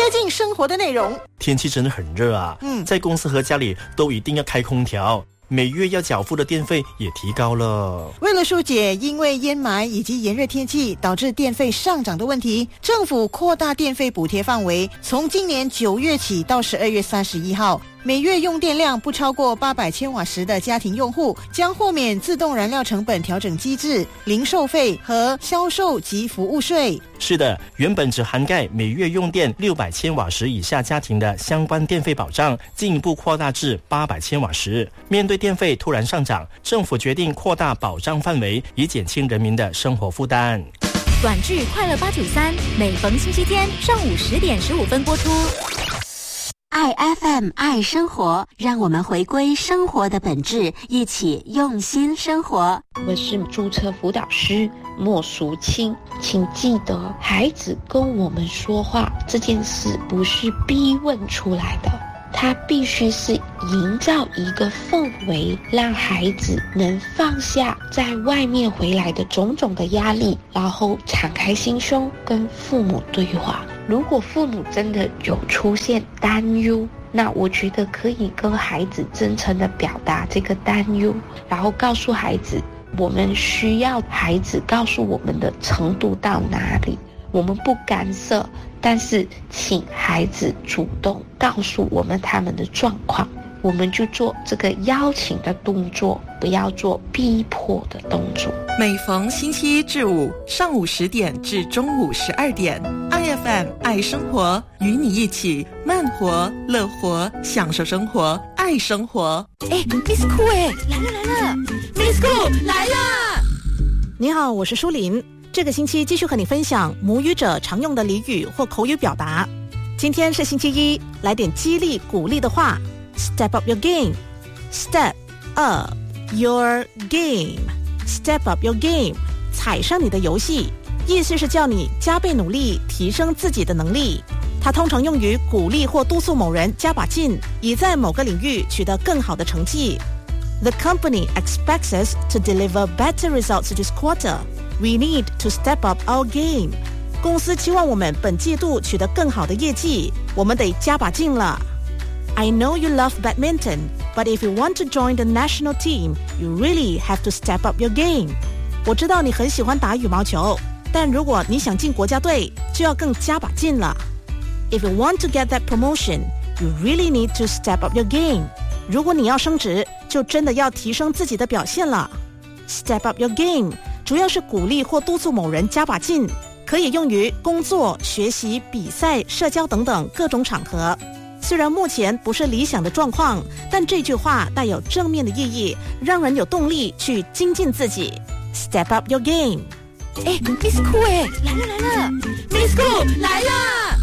近生活的内容。 天气真的很热啊，在公司和家里都一定要开空调，每月要缴付的电费也提高了。 为了疏解因为烟霾以及炎热天气导致电费上涨的问题，政府扩大电费补贴范围，从今年9月起到12月31号，每月用电量不超过800千瓦时的家庭用户将豁免自动燃料成本调整机制、零售费和销售及服务税。 是的，原本只涵盖每月用电600千瓦时以下家庭的相关电费保障，进一步扩大至800千瓦时。面对电费突然上涨，政府决定扩大保障范围，以减轻人民的生活负担。 短剧《快乐893》每逢星期天上午10点15分播出。 爱 FM 爱生活，让我们回归生活的本质，一起用心生活。 我是注册辅导师莫淑清，请记得孩子跟我们说话这件事不是逼问出来的，它必须是营造一个氛围，让孩子能放下在外面回来的种种的压力，然后敞开心胸跟父母对话。如果父母真的有出现担忧，那我觉得可以跟孩子真诚地表达这个担忧，然后告诉孩子我们需要孩子告诉我们的程度到哪里，我们不干涉，但是请孩子主动告诉我们他们的状况，我们就做这个邀请的动作，不要做逼迫的动作。 每逢星期一至五上午10点至中午12点，IFM 爱生活，与你一起慢活、乐活，享受生活，爱生活。 Miss Cool 来了 ，Miss Cool 来啦！ 你好，我是舒琳。这个星期继续和你分享母语者常用的俚语或口语表达。今天是星期一，来点激励鼓励的话。Step up your game. Step up your game. Step up your game. 踩上你的游戏，意思是叫你加倍努力，提升自己的能力。它通常用于鼓励或督促某人加把劲，以在某个领域取得更好的成绩。The company expects us to deliver better results this quarter. We need to step up our game. 公司期望我们本季度取得更好的业绩，我们得加把劲了。I know you love badminton, but if you want to join the national team, you really have to step up your game. 我知道你很喜欢打羽毛球，但如果你想进国家队，就要更加把劲了。If you want to get that promotion, you really need to step up your game. 如果你要升职，就真的要提升自己的表现了。Step up your game 主要是鼓励或督促某人加把劲，可以用于工作、学习、比赛、社交等等各种场合。虽然目前不是理想的状况，但这句话带有正面的意义，让人有动力去精进自己。Step up your game. Miss Cool 来了 ，Miss Cool 来啦！